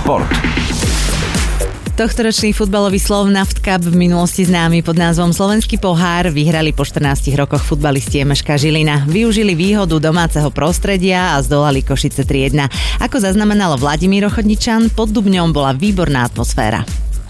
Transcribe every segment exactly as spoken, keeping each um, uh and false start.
šport. Tohtoročný futbalový Slovnaft Cup, v minulosti známy pod názvom Slovenský pohár, vyhrali po štrnástich rokoch futbalisti em es ká Žilina. Využili výhodu domáceho prostredia a zdolali Košice tri jedna. Ako zaznamenalo Vladimír Ochodničan, pod Dubňom bola výborná atmosféra.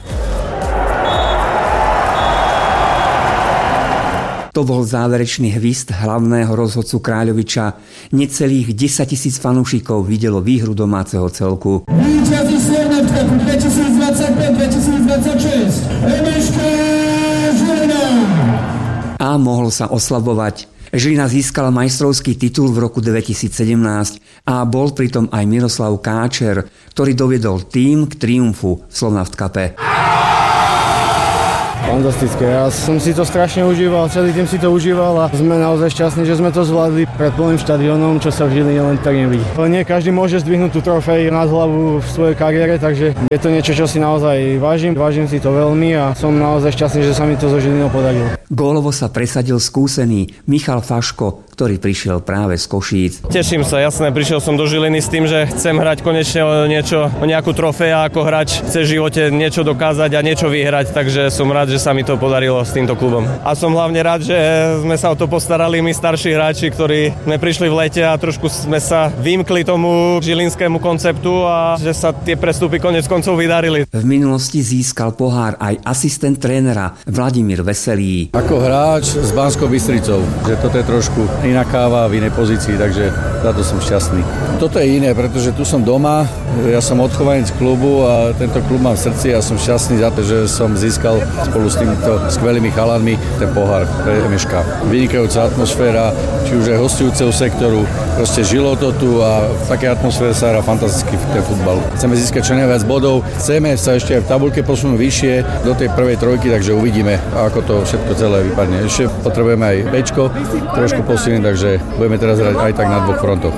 To bol záverečný hvist hlavného rozhodcu Kráľoviča. Necelých desaťtisíc fanúšikov videlo výhru domáceho celku. Víťazí Slovnaft Cupu dvetisícdvadsaťpäť dvetisícdvadsaťšesť em es ká Žilina. A mohlo sa oslavovať. Žilina získala majstrovský titul v roku dvetisícsedemnásť a bol pritom aj Miroslav Káčer, ktorý doviedol tým k triumfu v Slovnaft Cupe. Fantastické, ja som si to strašne užíval, celý tým si to užíval a sme naozaj šťastní, že sme to zvládli pred plným štadiónom, čo sa v Žiline len tak nevidí. Nie každý môže zdvihnúť tú trofej nad hlavu v svojej kariére, takže je to niečo, čo si naozaj vážim, vážim si to veľmi a som naozaj šťastný, že sa mi to so Žilinou podarilo. Gólovo sa presadil skúsený Michal Faško, ktorý prišiel práve z Košíc. Teším sa, jasné, prišiel som do Žiliny s tým, že chcem hrať konečne o niečo, o nejakú trofej a ako hráč chce v živote niečo dokázať a niečo vyhrať, takže som rád, že sa mi to podarilo s týmto klubom. A som hlavne rád, že sme sa o to postarali my starší hráči, ktorí sme prišli v lete a trošku sme sa vymkli tomu žilinskému konceptu a že sa tie prestupy konec koncov vydarili. V minulosti získal pohár aj asistent trénera Vladimír Veselý. Ako hráč s Banskou Bystricou, že toto je trošku iná káva v inej pozícii, takže za to som šťastný. Toto je iné, pretože tu som doma, ja som odchovanec klubu a tento klub mám v srdci a som šťastný za to, že som získal spolu s týmito skvelými chalanmi ten pohár pre em es ká. Vynikajúca atmosféra, či už aj hostujúceho sektoru, proste žilo to tu a v takej atmosfére sa hrá fantasticky ten futbal. Chceme získať čo najviac bodov, chceme sa ešte aj v tabuľke posunúť vyššie do tej prvej trojky, takže uvidíme, ako to všetko celé vypadne. Ešte potrebujeme aj bečko, trošku posilniť, takže budeme teraz hrať aj tak na dvoch frontoch.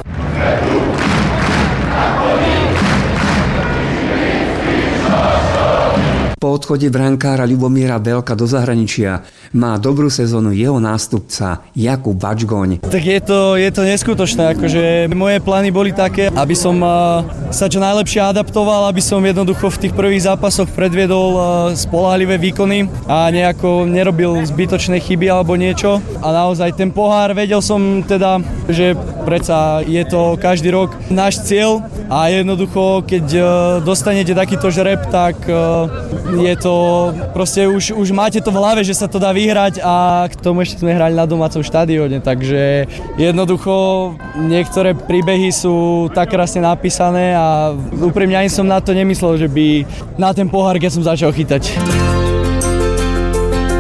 Po odchode brankára Ľubomíra Belka do zahraničia má dobrú sezónu jeho nástupca Jakub Bačgoň. Tak je to, je to neskutočné, akože moje plány boli také, aby som sa čo najlepšie adaptoval, aby som jednoducho v tých prvých zápasoch predviedol spoľahlivé výkony a nejako nerobil zbytočné chyby alebo niečo. A naozaj ten pohár, vedel som teda, že predsa je to každý rok náš cieľ a jednoducho, keď dostanete takýto žreb, tak je to, proste už, už máte to v hlave, že sa to dá vyhrať a k tomu ešte sme hrali na domácom štadióne, takže jednoducho niektoré príbehy sú tak krásne napísané a úprimne ani som na to nemyslel, že by na ten pohár, keď som začal chytať.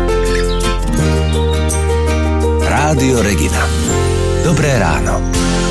Rádio Regina. Dobré ráno.